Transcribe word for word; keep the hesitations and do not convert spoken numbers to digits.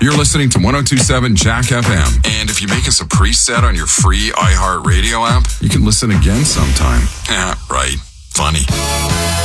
You're listening to one oh two point seven Jack F M. And if you make us a preset on your free iHeartRadio app, you can listen again sometime. Yeah, right. Funny.